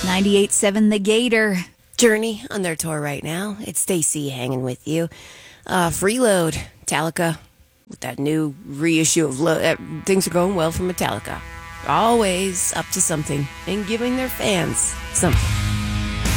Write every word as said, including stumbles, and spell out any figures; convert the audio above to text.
ninety-eight point seven The Gator. Journey on their tour right now. It's Stacy hanging with you. Uh, Freeload, Metallica, with that new reissue of Lo- uh, Things Are Going Well for Metallica. Always up to something and giving their fans something.